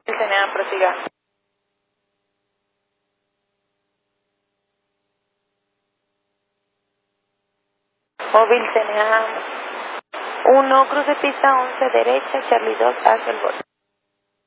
CNA, prosiga. Móvil CNA 1, cruce pista 11 derecha, Charlie 2 hacia el golf.